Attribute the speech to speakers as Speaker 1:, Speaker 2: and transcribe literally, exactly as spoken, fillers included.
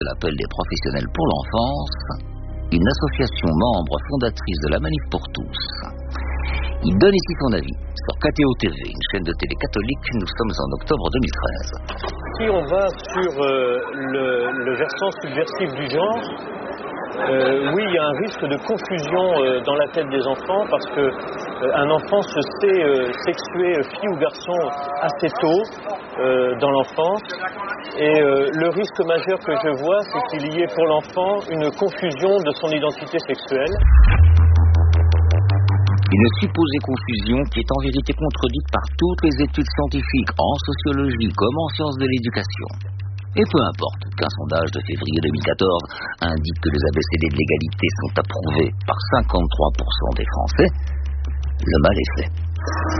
Speaker 1: L'appel des professionnels pour l'enfance, une association membre fondatrice de la Manif pour tous. Il donne ici son avis sur K T O T V, une chaîne de télé catholique. Nous sommes en octobre deux mille treize.
Speaker 2: Si on va sur euh, le, le versant subversif du genre, euh, oui, il y a un risque de confusion euh, dans la tête des enfants parce que euh, un enfant se sait euh, sexuer euh, fille ou garçon assez tôt euh, dans l'enfance. Et euh, le risque majeur que je vois, c'est qu'il y ait pour l'enfant une confusion de son identité sexuelle.
Speaker 1: Une supposée confusion qui est en vérité contredite par toutes les études scientifiques en sociologie comme en sciences de l'éducation. Et peu importe qu'un sondage de février deux mille quatorze indique que les A B C D de l'égalité sont approuvés par cinquante-trois pour cent des Français, le mal est fait.